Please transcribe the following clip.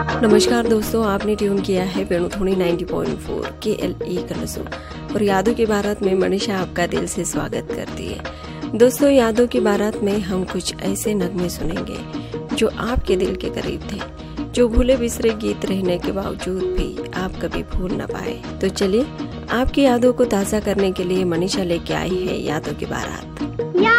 नमस्कार दोस्तों, आपने ट्यून किया है वेणुध्वनि 90.4 KLE कलसुर और यादों की बारात में मनीषा आपका दिल से स्वागत करती है। दोस्तों, यादों की बारात में हम कुछ ऐसे नगमे सुनेंगे जो आपके दिल के करीब थे, जो भूले बिसरे गीत रहने के बावजूद भी आप कभी भूल न पाए। तो चलिए, आपकी यादों को ताज़ा करने के लिए मनीषा लेके आई है यादों की बारात।